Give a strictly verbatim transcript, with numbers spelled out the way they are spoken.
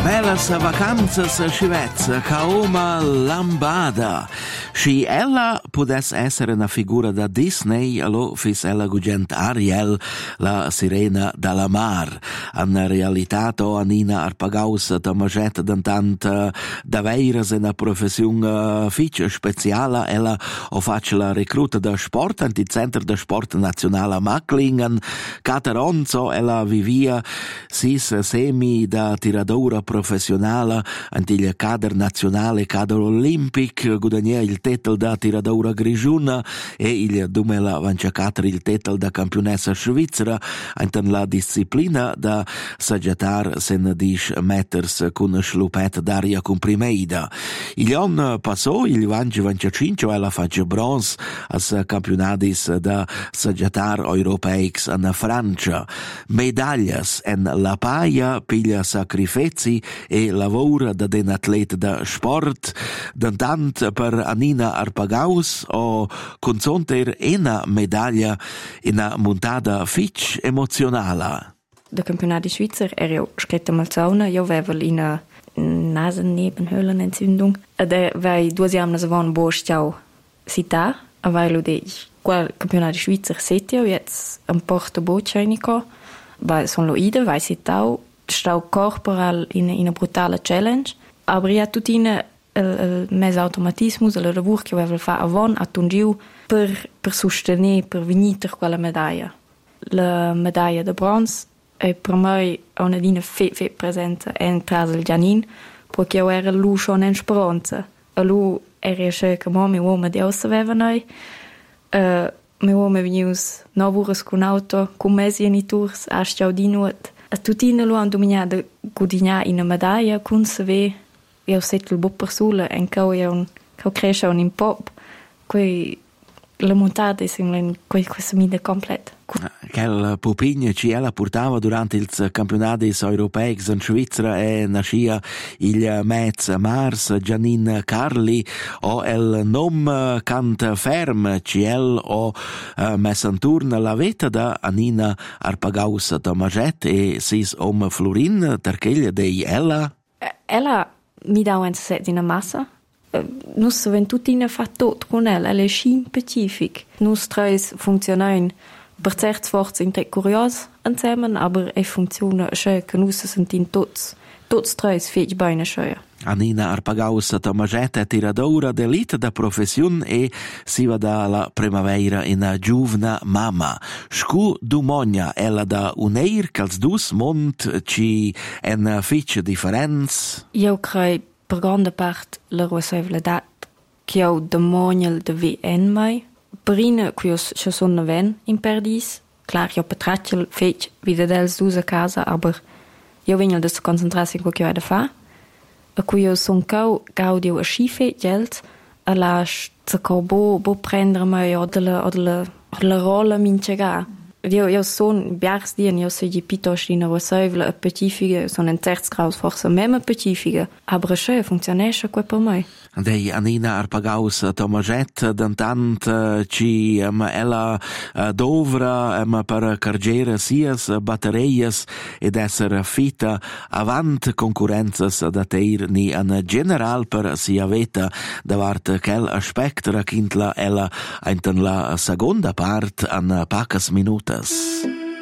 Belas vacanzas scivezza, Kaoma Lambada. Si ella potesse essere una figura da Disney, allo fis ella gugent Ariel, la sirena dalla mar. In realtà, o Anina Arpagaus Tomaget d'antant daveiras una professione fitch speciale, ella o faccia la recluta da sport anti Center da Sport Nazionale Macklingen, Cateronzo, ella vivia sis semi da tiradora professionale anti il cader nazionale cader olimpic, guadagna il titolo da tiradora grigiuna e il duemilaventiquattro il titolo da campionessa svizzera anti la disciplina da saggiatar sen dish meters con slupet d'aria comprimida. Il anno passò il duemilaventicinque ella faccia bronze as campionatis da saggiatar europeics in Francia. Medaglias en la paia piglia sacrifici e lavora da den atlet da sport, dantant per Anina Arpagaus o consonter ena medaglia ina montada fitch emozionala. Der campionati Schweizer era io scritta malzona, io avevo una Nasennebenhöhlenentzündung. Da war ich due anni avant Borstau Sita, aber lo de quel campionati Schweizer setio jetzt am Porto Bocenico, weil son lo ide, weil Sitau stau corporal in in una brutale challenge, aber ja tutina il mes automatismus, il lavoro che avevo fa avant a Tungiu per per sostenere, per venire quella medaglia. La medaglia de bronze e per me una dina fe fe presenza en tras il Gianin, perché io era lu schon in speranza. A lu era che che mo mi uomo di ossa aveva noi. Eh mi uomo venius novures con auto, con mesi in i tours, a stau di nuot. A tutina lu han dominata gudigna in una medaglia con se ve io settel bo persula en cau io un cau cresce un pop. Quei la montata sembra quei questa mida completa. Quel pupigno ci ella portava durante il campionati europei in Svizzera e nascia il mezzo mars Gianin Carli o il nom cant ferm ci el o uh, messa in turno la vita da Anina Arpagaus Tomaget e sis om Florin tercheglia dei ella. Ella mi dà un set in massa. Nus ventutina fa tot con ella, ella è specific. Nus treis funzionain per certs forza in tre curios insieme, aber e funziona schön che nus sentin tots, tots treis fech beine schön. Anina Arpagaus Tomaget è tiradora d'elite da professione e si va dalla primavera in giovna mamma. Scu dumogna ella da uneir cals dus mont ci en fitch differenz. Io crei per grande part la responsabilità che ho demonial de V N mai. Perina qui io ci sono ven in perdis. Klar, io petracel fech wieder dels dus a casa, aber io vengo da concentrarsi in quel che ho da fa. A cui io son cau gaudio a schife geld a la zacco bo bo prendere mai o della o della la rolla minchega. Io io son biars dien io sei pitos in una servla specifica, son en terz graus forse meme specifica, aber sche funzionesce qua per mai. Dei Anina Arpagaus Tomaget dantant ci um, ella uh, dovra um, per cargere sias batterias ed esser fita avant concurrenzas da teir ni an general per sia veta davart quel aspect racintla ella einten la seconda part an pacas minutas.